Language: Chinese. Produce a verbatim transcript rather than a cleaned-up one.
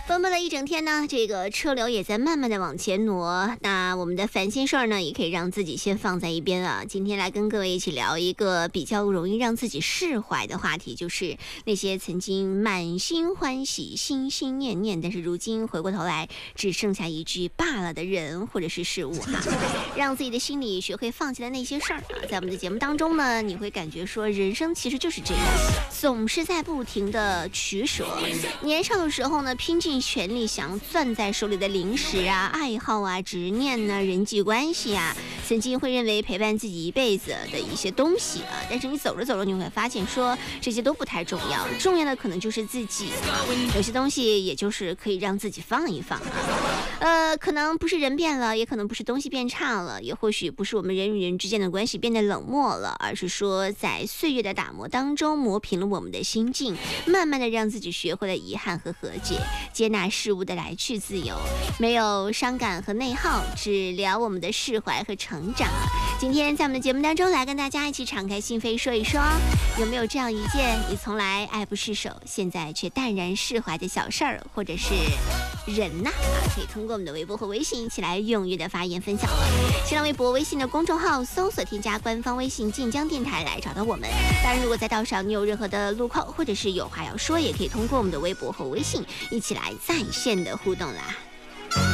奔波了一整天呢，这个车流也在慢慢的往前挪。那我们的烦心事儿呢，也可以让自己先放在一边啊。今天来跟各位一起聊一个比较容易让自己释怀的话题，就是那些曾经满心欢喜、心心念念，但是如今回过头来只剩下一句罢了的人或者是事物哈，让自己的心里学会放弃的那些事儿啊。在我们的节目当中呢，你会感觉说，人生其实就是这样，总是在不停的取舍。年少的时候呢，拼尽全力想攥在手里的零食啊、爱好啊、执念呢、人际关系啊，曾经会认为陪伴自己一辈子的一些东西啊，但是你走着走着，你会发现说这些都不太重要，重要的可能就是自己啊。有些东西也就是可以让自己放一放啊。呃，可能不是人变了，也可能不是东西变差了，也或许不是我们人与人之间的关系变得冷漠了，而是说在岁月的打磨当中磨平了我们的心境，慢慢的让自己学会了遗憾和和解，接纳事物的来去自由，没有伤感和内耗，只聊我们的释怀和成长。今天在我们的节目当中来跟大家一起敞开心扉说一说，有没有这样一件你从来爱不释手，现在却淡然释怀的小事儿，或者是人呐、啊、可以通过我们的微博和微信一起来踊跃的发言分享了。新浪微博、微信的公众号搜索添加官方微信晋江电台来找到我们。当然，如果在道上你有任何的路况或者是有话要说，也可以通过我们的微博和微信一起来在线的互动啦。